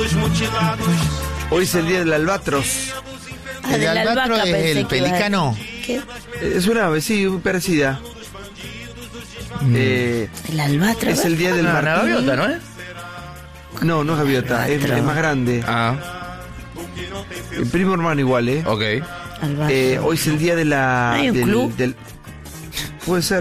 Hoy es el día del albatros. ¿El de la albatro albahaca es el pelicano? ¿Qué? Es una ave, sí, muy parecida. El albatro. Es el día del Una martini. gaviota, ¿no es? No, no es gaviota, es más grande. El primo hermano igual, Ok. Albatro. Hoy es el día de la... ¿Hay un club? Puede ser.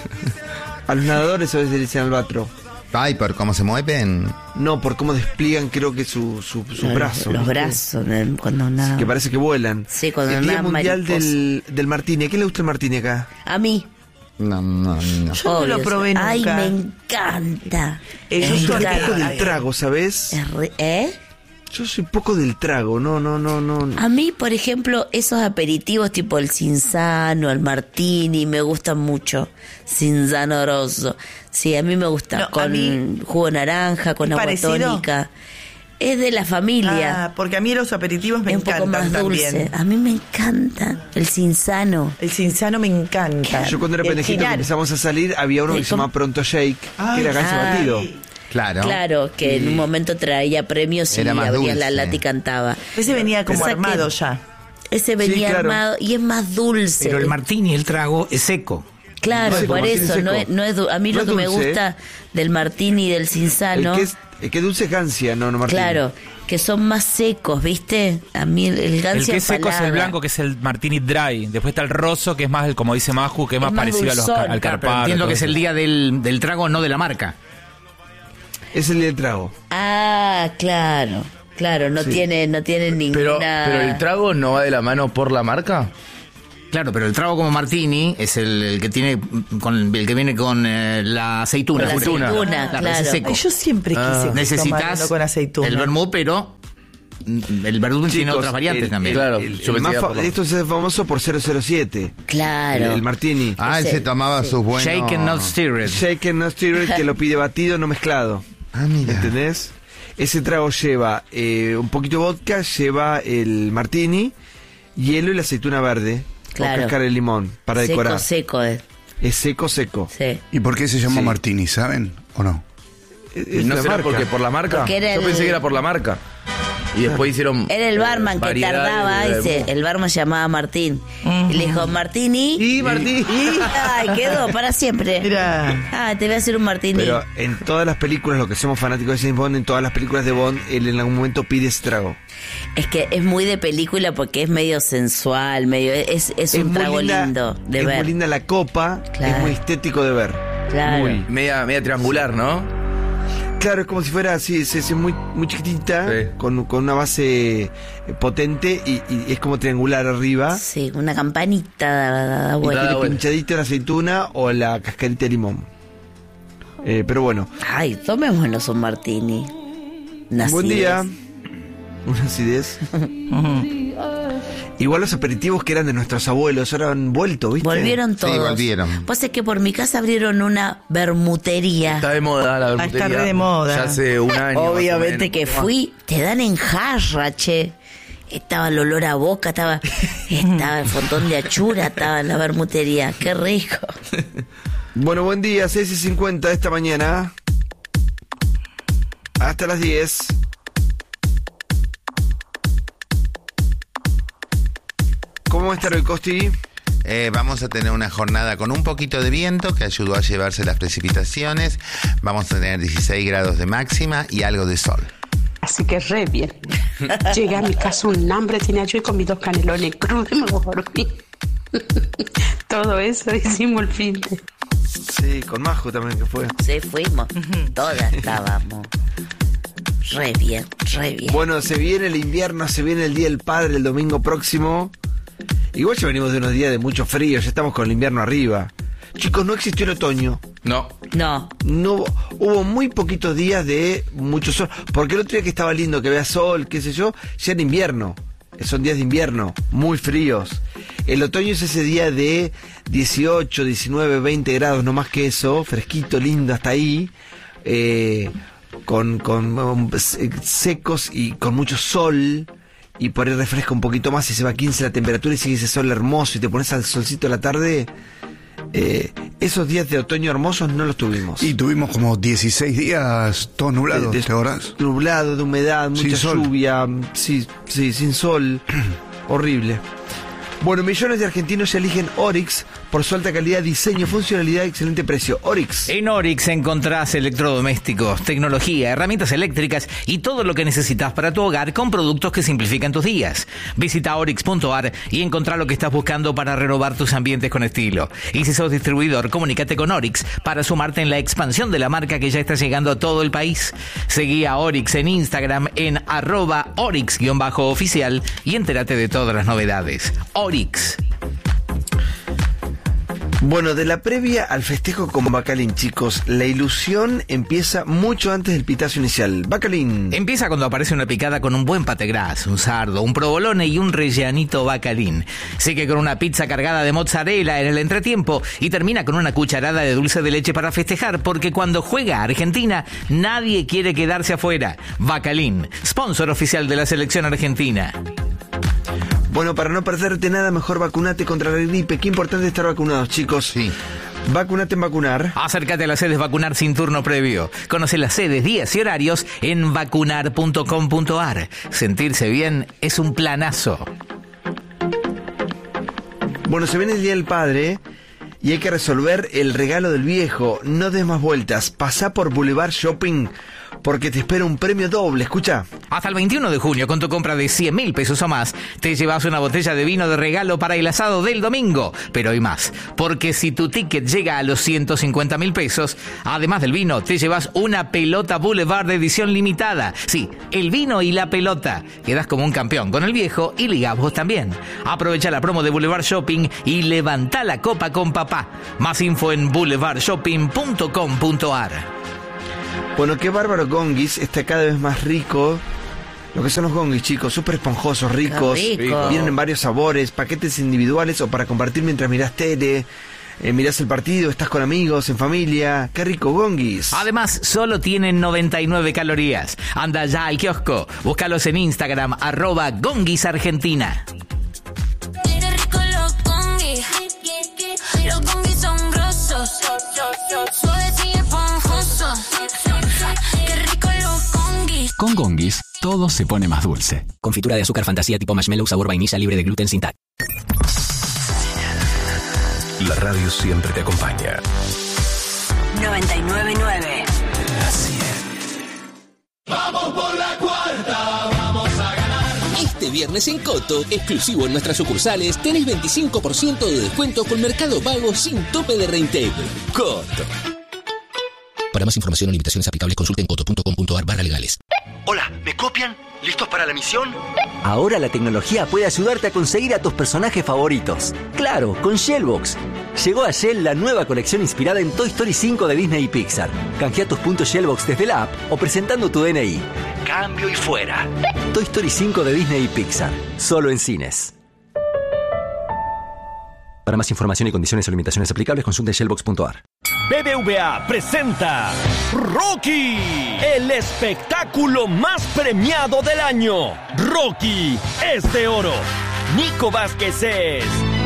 A los nadadores a veces le dicen albatro. Ay, por cómo se mueven. No, por cómo despliegan creo que sus brazos. Los ¿viste? brazos, cuando nada. Que parece que vuelan. Sí, cuando el Día nadan Mundial mariposas. del martini. ¿A quién le gusta el martini acá? A mí. No. Yo no lo obvio. probé nunca. Ay, me encanta. Yo Yo Me soy encanta. poco del trago, ¿sabes? ¿Eh? Yo soy poco del trago, no. A mí, por ejemplo, esos aperitivos tipo el Cinzano, el Martini, me gustan mucho. Cinzano rosso. Sí, a mí me gusta. No, a con mí- jugo de naranja, con agua ¿Parecido? tónica. Es de la familia. Porque a mí los aperitivos me es un poco encantan más dulce. también. A mí me encanta el Cinzano. El Cinzano me encanta. Yo cuando era Y el pendejito que Chinar. empezamos a salir, había uno que se ¿cómo? llamaba Pronto Shake, que era ganso batido. Claro. Claro, que en un momento traía premios y Era más abría la dulce. lata y cantaba. Ese venía como Esa armado que- ya. Ese venía claro. armado y es más dulce. Pero el martini, el trago, es seco. Claro, Seco, por martini eso, seco. no es a mí No lo es que me dulce, gusta del martini y del cinzano, El que dulce es gancia, no martini. claro, que son más secos, ¿viste? A mí el El gancia que es seco es el empalaga. blanco, que es el martini dry. Después está el rosso, que es más, como dice Maju, que es más más parecido dulzón. al Claro, Pero carpado. entiendo todo que es el eso. día del trago, no de la marca. Es el del trago. Ah, claro, no tiene Pero ninguna. el trago no va de la mano por la marca. Claro, pero el trago como martini es el que tiene el que viene con la aceituna. Con la aceituna, Claro, ese es claro. seco. Ay, yo siempre quise tomar Necesitas uno con aceituna. el vermut, pero el vermut tiene Chicos, otras variantes también. claro. El Yo pensé más que era por la- esto es famoso por 007. Claro. El martini. Ah, él Ese- se tomaba sus buenos... Shaken, not stirred. Shaken, no stirred, que lo pide batido, no mezclado. Ah, mira. ¿Entendés? Ese trago lleva un poquito de vodka, lleva el martini, hielo y la aceituna verde. Claro. O cáscara de limón para decorar. Seco, Es seco. sí. ¿Y por qué se llama Sí. martini, saben? ¿O no? Es ¿No la será marca. porque por la marca? Porque era Yo pensé el- que era por la marca. Y después hicieron... Era el barman que variedades tardaba, de- el barman se llamaba Martín. Y le dijo, Martini. Y Martini. Ay, quedó para siempre. Mira. Ah, te voy a hacer un Martini. Pero en todas las películas, lo que somos fanáticos de James Bond, en todas las películas de Bond, él en algún momento pide ese trago. Es que es muy de película porque es medio sensual, medio es un muy trago lindo de es ver. muy linda la copa, Claro. es muy estético de ver. Claro. Muy. Media triangular, ¿no? Claro, es como si fuera así, es muy chiquitita, Sí. con una base potente y es como triangular arriba. Sí, una campanita da Y vuelta. tiene vuelta. pinchadita la aceituna o la cascarita de limón. Pero bueno, Ay, tomémonos un Martini. Una buen acidez. día. Una acidez. Igual los aperitivos que eran de nuestros abuelos ahora han vuelto, ¿viste? Volvieron Sí, todos. volvieron. Pues es que por mi casa abrieron una bermutería. Está de moda la vermutería. Está re de moda. Ya hace un año. Obviamente más o que menos. fui, te dan en jarra, che. Estaba el olor a boca, estaba el fontón de achura, estaba en la bermutería. Qué rico. Bueno, buen día, 6:50 de esta mañana. Hasta las 10. ¿Cómo va a estar el Costi? Vamos a tener una jornada con un poquito de viento que ayudó a llevarse las precipitaciones. Vamos a tener 16 grados de máxima y algo de sol. Así que re bien. Llegué a mi casa un hambre, tenía yo y con mis 2 canelones crudos y me dormí. Todo eso hicimos el fin de... Sí, con Majo también que fue. Sí, fuimos. Todas estábamos. Re bien, re bien. Bueno, se viene el invierno, se viene el Día del Padre el domingo próximo. Igual ya venimos de unos días de mucho frío, ya estamos con el invierno arriba. Chicos, no existió el otoño. No. No, No hubo muy poquitos días de mucho sol. Porque el otro día que estaba lindo, que vea sol, qué sé yo, ya era invierno. Son días de invierno, muy fríos. El otoño es ese día de 18, 19, 20 grados, no más que eso, fresquito, lindo hasta ahí. Secos y con mucho sol. Y por ahí refresca un poquito más y se va a 15 la temperatura y sigue ese sol hermoso y te pones al solcito a la tarde. Esos días de otoño hermosos no los tuvimos. Y tuvimos como 16 días todos nublados, ¿te acordás? Nublado, de humedad, Sin mucha sol. lluvia, sí, sin sol. Horrible. Bueno, millones de argentinos ya eligen Oryx por su alta calidad, diseño, funcionalidad y excelente precio. Oryx. En Oryx encontrás electrodomésticos, tecnología, herramientas eléctricas y todo lo que necesitas para tu hogar con productos que simplifican tus días. Visita oryx.ar y encontrá lo que estás buscando para renovar tus ambientes con estilo. Y si sos distribuidor, comunícate con Oryx para sumarte en la expansión de la marca que ya está llegando a todo el país. Seguí a Oryx en Instagram en @Oryx_oficial y entérate de todas las novedades. Oryx. Bueno, de la previa al festejo con Bacalín, chicos, la ilusión empieza mucho antes del pitazo inicial. Bacalín. Empieza cuando aparece una picada con un buen pate gras, un sardo, un provolone y un rellanito Bacalín. Sigue con una pizza cargada de mozzarella en el entretiempo y termina con una cucharada de dulce de leche para festejar, porque cuando juega Argentina nadie quiere quedarse afuera. Bacalín, sponsor oficial de la selección argentina. Bueno, para no perderte nada, mejor vacunate contra la gripe. Qué importante estar vacunados, chicos. Sí. Vacunate en Vacunar. Acércate a las sedes Vacunar sin turno previo. Conoce las sedes, días y horarios en vacunar.com.ar. Sentirse bien es un planazo. Bueno, se viene el Día del Padre y hay que resolver el regalo del viejo. No des más vueltas. Pasá por Boulevard Shopping porque te espera un premio doble. Escucha. Hasta el 21 de junio, con tu compra de 100.000 pesos o más, te llevas una botella de vino de regalo para el asado del domingo. Pero hay más, porque si tu ticket llega a los 150.000 pesos, además del vino, te llevas una pelota Boulevard de edición limitada. Sí, el vino y la pelota. Quedás como un campeón con el viejo y ligás vos también. Aprovecha la promo de Boulevard Shopping y levantá la copa con papá. Más info en boulevardshopping.com.ar. Bueno, qué bárbaro, Gonguis está cada vez más rico. Lo que son los Gonguis, chicos, súper esponjosos, ricos. Qué rico. Vienen en varios sabores, paquetes individuales o para compartir mientras mirás tele, mirás el partido, estás con amigos, en familia. Qué rico, Gonguis. Además, solo tienen 99 calorías. Anda ya al kiosco. Búscalos en Instagram, @gonguisargentina. Qué rico los Gonguis. Los Gonguis son grosos, suaves y esponjosos. Qué rico los Gonguis. Con Gonguis, todo se pone más dulce. Confitura de azúcar fantasía tipo marshmallow sabor vainilla libre de gluten sin TAC. La radio siempre te acompaña. 99.9. Vamos por la cuarta, vamos a ganar. Este viernes en Coto, exclusivo en nuestras sucursales, tenés 25% de descuento con Mercado Pago sin tope de reintegro. Coto. Para más información o limitaciones aplicables, consulten coto.com.ar/legales. Hola, ¿me copian? ¿Listos para la misión? Ahora la tecnología puede ayudarte a conseguir a tus personajes favoritos. Claro, con Shellbox. Llegó a Shell la nueva colección inspirada en Toy Story 5 de Disney y Pixar. Canjea tus puntos Shellbox desde la app o presentando tu DNI. Cambio y fuera. Toy Story 5 de Disney y Pixar. Solo en cines. Para más información y condiciones o limitaciones aplicables, consulte shellbox.ar. BBVA presenta Rocky, el espectáculo más premiado del año. Rocky es de oro. Nico Vázquez es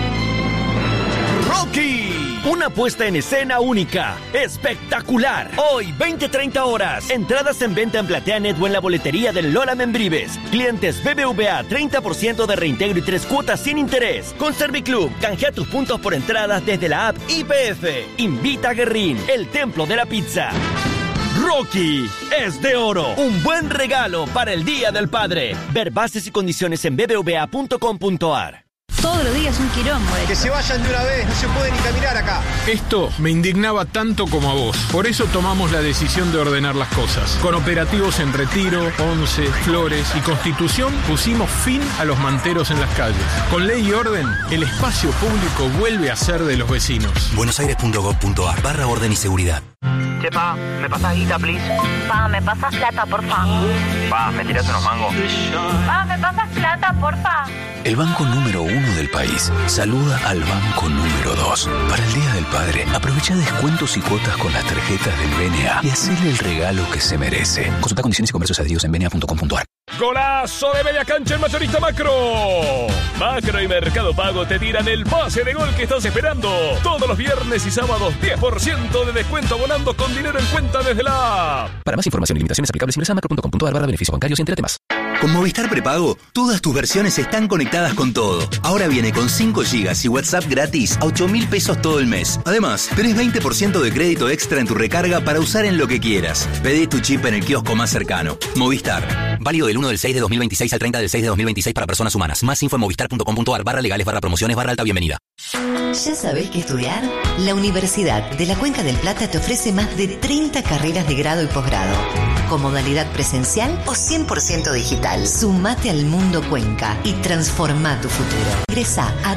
Rocky, una puesta en escena única, espectacular. Hoy, 20-30 horas. Entradas en venta en PlateaNet o en la boletería del Lola Membrives. Clientes BBVA, 30% de reintegro y 3 cuotas sin interés. Con Serviclub, canjea tus puntos por entradas desde la app IPF. Invita a Guerrín, el templo de la pizza. Rocky es de oro. Un buen regalo para el Día del Padre. Ver bases y condiciones en bbva.com.ar. Todos los días un quilombo. Que se vayan de una vez, no se puede ni caminar acá. Esto me indignaba tanto como a vos. Por eso tomamos la decisión de ordenar las cosas. Con operativos en Retiro, Once, Flores y Constitución pusimos fin a los manteros en las calles. Con ley y orden, el espacio público vuelve a ser de los vecinos. buenosaires.gov.ar/orden y seguridad. Che, pa, ¿me pasas guita, please? Pa, ¿me pasas plata, porfa? Pa, ¿me tirás unos mangos? Pa, ¿me pasas plata, porfa? El banco número 1 del país saluda al banco número 2. Para el Día del Padre, aprovecha descuentos y cuotas con las tarjetas del BNA y hacele el regalo que se merece. Consulta condiciones y comercios adheridos en bna.com.ar. ¡Golazo de media cancha en Mayorista Macro! Macro y Mercado Pago te tiran el pase de gol que estás esperando. Todos los viernes y sábados 10% de descuento abonando con dinero en cuenta desde la app. Para más información y limitaciones aplicables ingresa a macro.com.ar/beneficios bancarios y entérate más. Con Movistar Prepago, todas tus versiones están conectadas con todo. Ahora viene con 5 GB y WhatsApp gratis a 8.000 pesos todo el mes. Además, tenés 20% de crédito extra en tu recarga para usar en lo que quieras. Pedí tu chip en el kiosco más cercano. Movistar. Válido del 1 del 6 de 2026 al 30 del 6 de 2026 para personas humanas. Más info en movistar.com.ar/legales/promociones/alta bienvenida. ¿Ya sabés qué estudiar? La Universidad de la Cuenca del Plata te ofrece más de 30 carreras de grado y posgrado, con modalidad presencial o 100% digital. Sumate al mundo Cuenca y transforma tu futuro. Ingresa a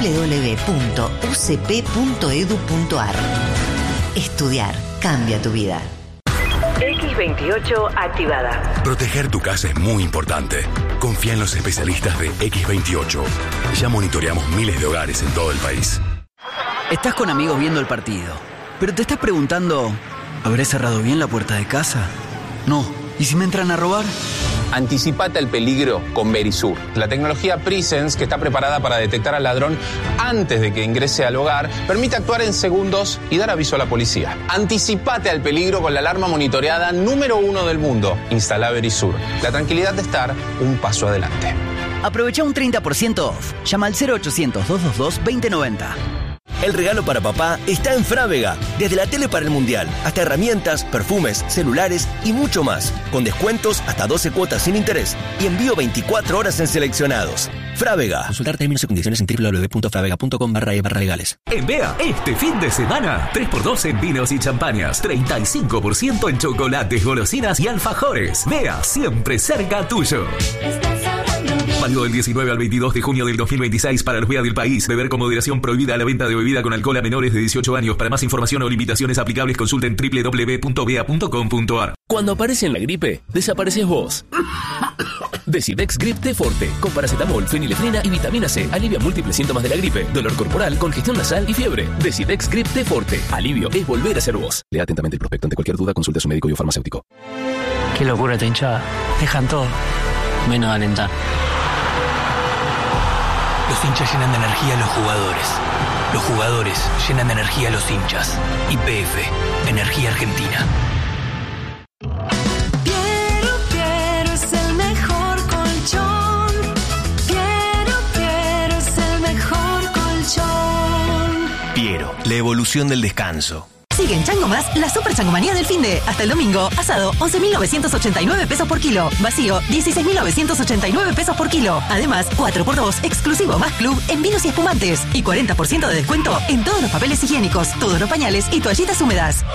www.ucp.edu.ar. Estudiar cambia tu vida. X28 activada. Proteger tu casa es muy importante. Confía en los especialistas de X28. Ya monitoreamos miles de hogares en todo el país. Estás con amigos viendo el partido, pero te estás preguntando, ¿habré cerrado bien la puerta de casa? No. ¿Y si me entran a robar? Anticipate al peligro con Verisur. La tecnología Presence, que está preparada para detectar al ladrón antes de que ingrese al hogar, permite actuar en segundos y dar aviso a la policía. Anticipate al peligro con la alarma monitoreada número 1 del mundo. Instala Verisur. La tranquilidad de estar un paso adelante. Aprovecha un 30% off. Llama al 0800-222-2090. El regalo para papá está en Frávega. Desde la tele para el mundial, hasta herramientas, perfumes, celulares y mucho más. Con descuentos hasta 12 cuotas sin interés y envío 24 horas en seleccionados. Frávega. Consultar términos y condiciones en www.fravega.com/legales. En BEA, este fin de semana, 3x2 en vinos y champañas, 35% en chocolates, golosinas y alfajores. BEA, siempre cerca tuyo. Válido del 19 al 22 de junio del 2026 para los BEA del país. Beber con moderación, prohibida la venta de bebida con alcohol a menores de 18 años. Para más información o limitaciones aplicables, consulten www.bea.com.ar. Cuando aparece en la gripe, desapareces vos. Decidex Grip T Forte, con paracetamol, fenilefrina y vitamina C. Alivia múltiples síntomas de la gripe, dolor corporal, congestión nasal y fiebre. Decidex Grip T Forte. Alivio es volver a ser vos. Lea atentamente el prospecto. Ante cualquier duda, consulte a su médico y o farmacéutico. Qué locura esta hinchada. Dejan todo, menos de alentar. Los hinchas llenan de energía a los jugadores. Los jugadores llenan de energía a los hinchas. YPF, Energía Argentina. Piero es el mejor colchón. Piero es el mejor colchón. Piero, la evolución del descanso. Sigue en Chango Más la super changomanía del finde. Hasta el domingo, asado, 11.989 pesos por kilo. Vacío, 16.989 pesos por kilo. Además, 4x2, exclusivo más club en vinos y espumantes. Y 40% de descuento en todos los papeles higiénicos, todos los pañales y toallitas húmedas.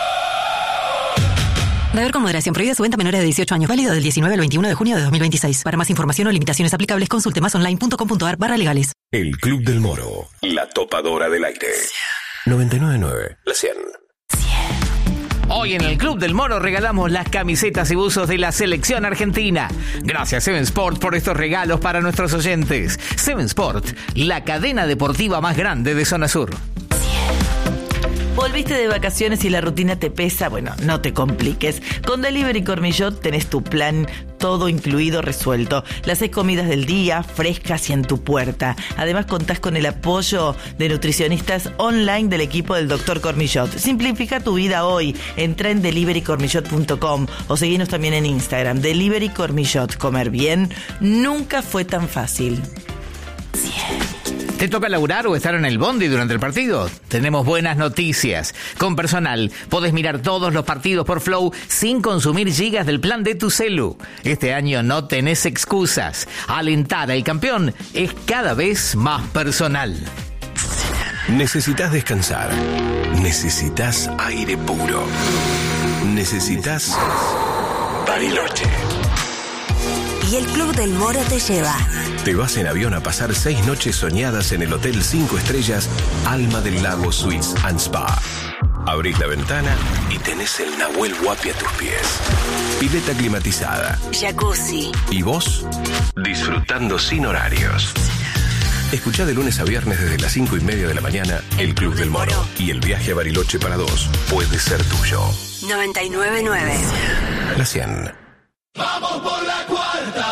Beber con moderación. Prohibida su venta a menores de 18 años. Válido del 19 al 21 de junio de 2026. Para más información o limitaciones aplicables, consulte másonline.com.ar/legales. El Club del Moro. La topadora del aire. 99.9. La 100. Hoy en el Club del Moro regalamos las camisetas y buzos de la selección argentina. Gracias Seven Sport por estos regalos para nuestros oyentes. Seven Sport, la cadena deportiva más grande de Zona Sur. ¿Volviste de vacaciones y la rutina te pesa? Bueno, no te compliques. Con Delivery Cormillot tenés tu plan todo incluido resuelto. Las 6 comidas del día, frescas y en tu puerta. Además contás con el apoyo de nutricionistas online del equipo del Dr. Cormillot. Simplifica tu vida hoy. Entra en deliverycormillot.com o seguinos también en Instagram. Delivery Cormillot. Comer bien nunca fue tan fácil. ¿Te toca laburar o estar en el bondi durante el partido? Tenemos buenas noticias. Con Personal podés mirar todos los partidos por Flow sin consumir gigas del plan de tu celu. Este año no tenés excusas. Alentar al campeón es cada vez más personal. Necesitas descansar. Necesitas aire puro. Necesitas Bariloche. Y el Club del Moro te lleva. Te vas en avión a pasar 6 noches soñadas en el Hotel 5 Estrellas Alma del Lago Suites and Spa. Abrís la ventana y tenés el Nahuel Huapi a tus pies. Pileta climatizada. Jacuzzi. ¿Y vos? Disfrutando sin horarios. Escuchá de lunes a viernes desde las 5:30 de la mañana el Club del Moro. Y el viaje a Bariloche para 2 puede ser tuyo. 99.9. La 100. Vamos por la cuarta.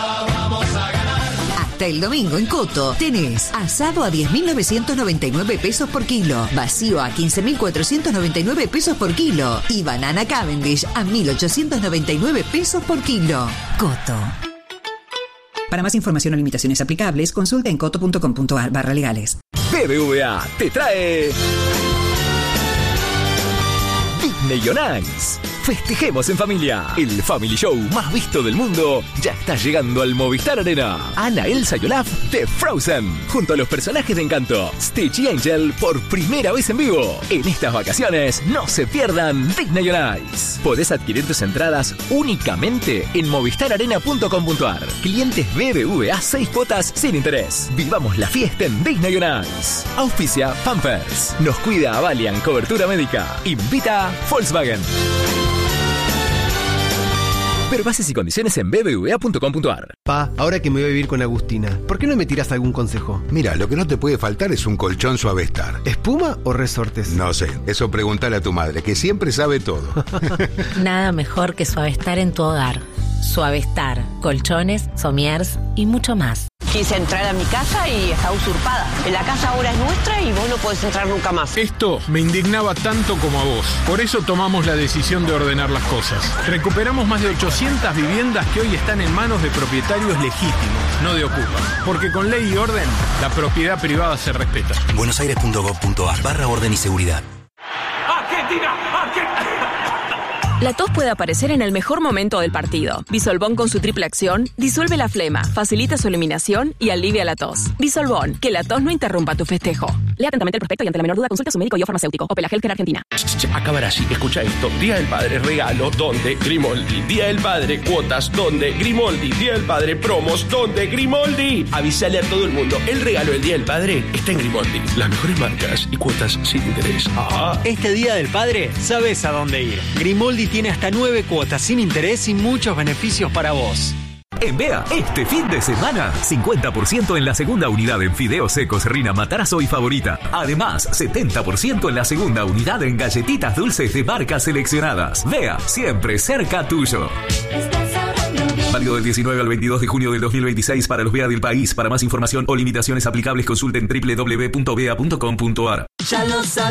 Hasta el domingo en Coto tenés asado a 10.999 pesos por kilo, vacío a 15.499 pesos por kilo y banana Cavendish a 1.899 pesos por kilo. Coto. Para más información o limitaciones aplicables, consulta en coto.com.ar/legales. BBVA te trae Disney on Ice. Festejemos en familia. El Family Show más visto del mundo ya está llegando al Movistar Arena. Anna, Elsa y Olaf de Frozen, junto a los personajes de Encanto, Stitch y Angel, por primera vez en vivo. En estas vacaciones no se pierdan Disney on Ice. Podés adquirir tus entradas únicamente en movistararena.com.ar. Clientes BBVA 6 cuotas sin interés. Vivamos la fiesta en Disney on Ice. Auspicia Pampers. Nos cuida Avalian Cobertura Médica. Invita Volkswagen. Ver bases y condiciones en bbva.com.ar. Pa, ahora que me voy a vivir con Agustina, ¿por qué no me tiras algún consejo? Mira, lo que no te puede faltar es un colchón Suavestar. ¿Espuma o resortes? No sé, eso preguntale a tu madre, que siempre sabe todo. Nada mejor que Suavestar en tu hogar. Suavestar, colchones, somiers y mucho más. Quise entrar a mi casa y está usurpada. La casa ahora es nuestra y vos no podés entrar nunca más. Esto me indignaba tanto como a vos. Por eso tomamos la decisión de ordenar las cosas. Recuperamos más de 800 viviendas que hoy están en manos de propietarios legítimos, no de ocupas. Porque con ley y orden, la propiedad privada se respeta. buenosaires.gov.ar/orden y seguridad. ¡Argentina! La tos puede aparecer en el mejor momento del partido. Bisolbón con su triple acción disuelve la flema, facilita su eliminación y alivia la tos. Bisolbón, que la tos no interrumpa tu festejo. Lea atentamente el prospecto y ante la menor duda consulte a su médico y o farmacéutico. Opela Healthcare Argentina. Acabará así, escucha esto. Día del Padre regalo, donde Grimoldi. Día del Padre cuotas, donde Grimoldi. Día del Padre promos, donde Grimoldi. Avisale a todo el mundo, el regalo del Día del Padre está en Grimoldi. Las mejores marcas y cuotas sin interés. Este Día del Padre, sabes a dónde ir. Grimoldi tiene hasta 9 cuotas sin interés y muchos beneficios para vos. En Bea, este fin de semana, 50% en la segunda unidad en fideos secos Rina Matarazzo y Favorita. Además, 70% en la segunda unidad en galletitas dulces de marcas seleccionadas. Bea, siempre cerca tuyo. Válido del 19 al 22 de junio del 2026 para los Bea del país. Para más información o limitaciones aplicables, consulten www.bea.com.ar. Ya lo sabes.